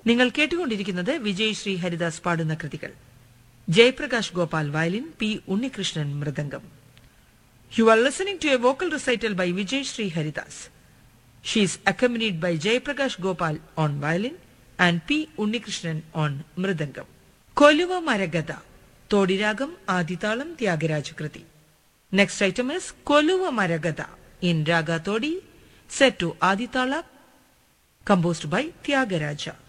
നിങ്ങൾ കേട്ടുകൊണ്ടിരിക്കുന്നത് വിജയശ്രീ ഹരിദാസ് പാടുന്ന കൃതികൾ. Jayaprakash Gopal violin, P Unnikrishnan mridangam. You are listening to a vocal recital by Vijayashree Haridas. She is accompanied by Jayaprakash Gopal on violin and P. Unnikrishnan on mridangam. Koluva Maragada, Todi Ragam, Aditalam, Tyagaraja Kriti. Next item is Koluva Maragada in Raga Todi, set to Aditala, composed by Tyagaraja.